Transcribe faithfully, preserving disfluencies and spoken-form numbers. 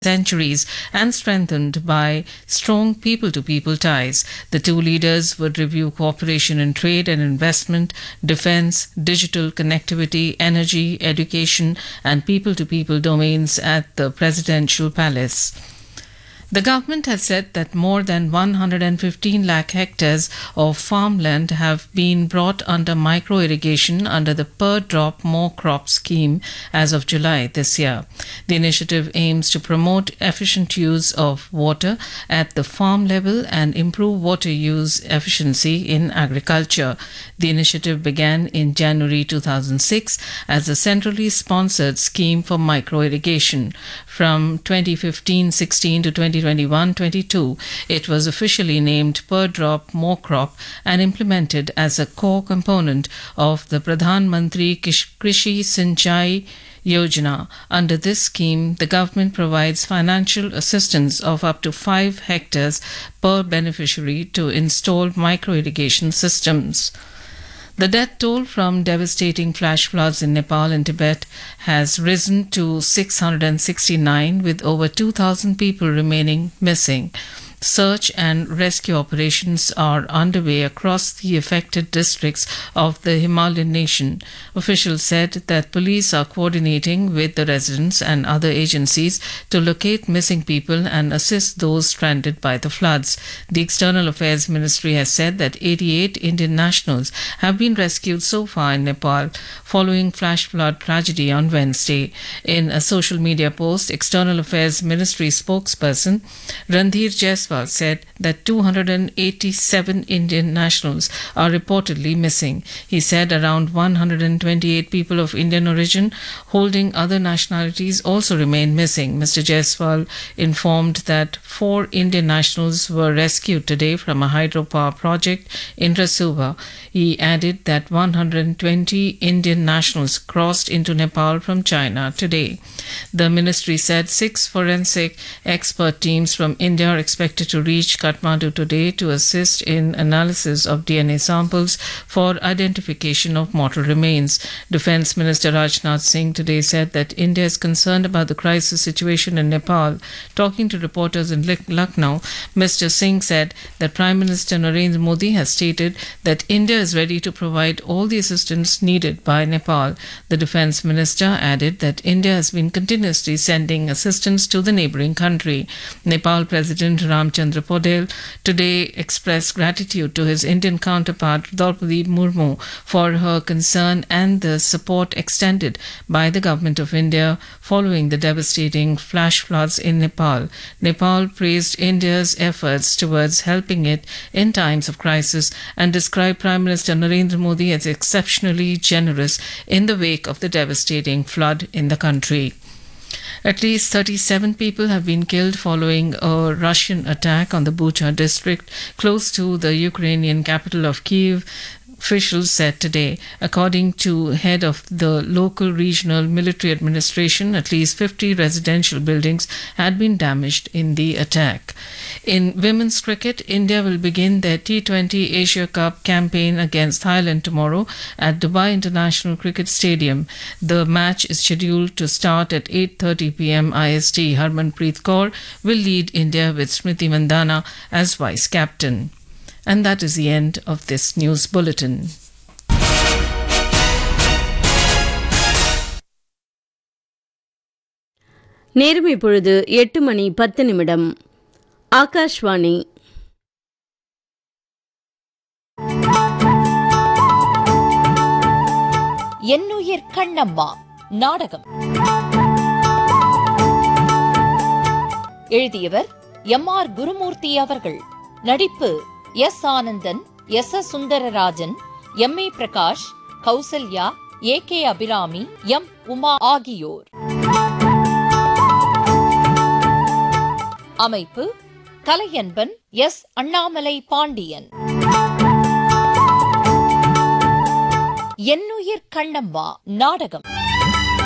centuries and strengthened by strong people to people ties. The two leaders would review cooperation in trade and investment, defense, digital connectivity, energy, education, and people to people domains at the presidential palace. The government has said that more than one hundred fifteen lakh hectares of farmland have been brought under micro-irrigation under the Per Drop More Crop scheme as of July this year. The initiative aims to promote efficient use of water at the farm level and improve water use efficiency in agriculture. The initiative began in January two thousand six as a centrally sponsored scheme for micro-irrigation. From twenty fifteen sixteen to twenty twenty-one twenty-two, it was officially named Per Drop More Crop and implemented as a core component of the Pradhan Mantri Krishi Sinchai Yojana. Under this scheme, the government provides financial assistance of up to five hectares per beneficiary to install micro-irrigation systems. The death toll from devastating flash floods in Nepal and Tibet has risen to six hundred sixty-nine, with over two thousand people remaining missing. Search and rescue operations are underway across the affected districts of the Himalayan nation. Officials said that police are coordinating with the residents and other agencies to locate missing people and assist those stranded by the floods. The External Affairs Ministry has said that eighty-eight Indian nationals have been rescued so far in Nepal following flash flood tragedy on Wednesday. In a social media post, External Affairs Ministry spokesperson Randhir Jaiswal said that two hundred eighty-seven Indian nationals are reportedly missing. He said around one hundred twenty-eight people of Indian origin holding other nationalities also remain missing. Mister Jaiswal informed that four Indian nationals were rescued today from a hydropower project in Rasuva. He added that one hundred twenty Indian nationals crossed into Nepal from China today. The ministry said six forensic expert teams from India are expected to reach Kathmandu today to assist in analysis of D N A samples for identification of mortal remains. Defence Minister Rajnath Singh today said that India is concerned about the crisis situation in Nepal. Talking to reporters in Lucknow, Mister Singh said that Prime Minister Narendra Modi has stated that India is ready to provide all the assistance needed by Nepal. The Defence Minister added that India has been continuously sending assistance to the neighbouring country. Nepal President Ramchandra Podel today expressed gratitude to his Indian counterpart Draupadi Murmu for her concern and the support extended by the Government of India following the devastating flash floods in Nepal. Nepal praised India's efforts towards helping it in times of crisis and described Prime Minister Narendra Modi as exceptionally generous in the wake of the devastating flood in the country. At least thirty-seven people have been killed following a Russian attack on the Bucha district close to the Ukrainian capital of Kyiv, officials said today. According to head of the local regional military administration, at least fifty residential buildings had been damaged in the attack. In women's cricket, India will begin their T twenty Asia Cup campaign against Thailand tomorrow at Dubai International Cricket Stadium. The match is scheduled to start at eight thirty p m I S T. Harmanpreet Kaur will lead India with Smriti Mandhana as vice captain. And that is the end of this news bulletin. நேரம் இப்பொழுது எட்டு மணி பத்து நிமிடம். ஆகாஷ்வாணி. என்னுயிர் கண்ணம்மா நாடகம் எழுதியவர் M R Gurumurthy அவர்கள். நடிப்பு S Anandan, S S Sundararajan, M A Prakash, Kausalya, A K Abirami, M Uma ஆகியோர். அமைப்பு கலையன்பன், எஸ் அண்ணாமலை பாண்டியன். என்னுயிர் கண்ணம்மா நாடகம்.